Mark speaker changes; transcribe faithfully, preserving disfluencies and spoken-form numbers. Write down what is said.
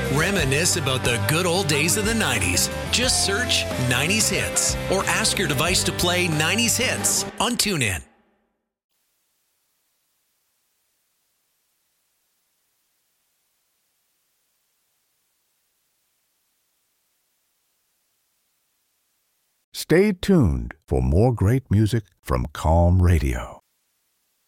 Speaker 1: Reminisce about the good old days of the nineties. Just search nineties Hits or ask your device to play nineties Hits on TuneIn.
Speaker 2: Stay tuned for more great music from Calm Radio.